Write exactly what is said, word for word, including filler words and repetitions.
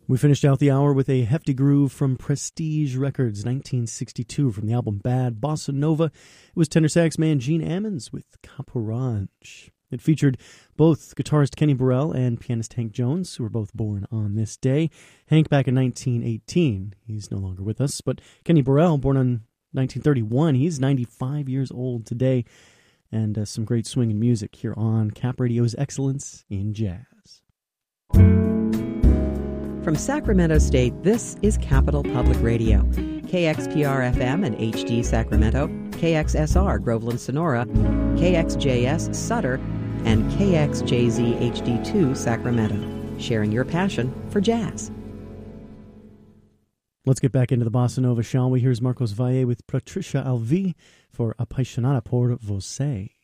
We finished out the hour with a hefty groove from Prestige Records, nineteen sixty-two, from the album Bad Bossa Nova. It was tenor sax man Gene Ammons with Caporange. It featured both guitarist Kenny Burrell and pianist Hank Jones, who were both born on this day. Hank back in nineteen eighteen. He's no longer with us, but Kenny Burrell, born on nineteen thirty-one, he's ninety-five years old today. And uh, some great swinging music here on Cap Radio's Excellence in Jazz. From Sacramento State, this is Capital Public Radio. K X P R F M and H D Sacramento, K X S R Groveland Sonora, K X J S Sutter, and K X J Z H D two Sacramento, sharing your passion for jazz. Let's get back into the Bossa Nova, shall we? Here's Marcos Valle with Patricia Alvi for Apaixonada por Você.